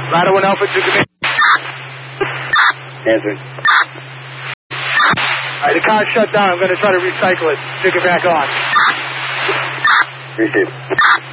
Ladder 1 Alpha to command. Answer. Alright, the car's shut down. I'm going to try to recycle it. Stick it back on. Receive.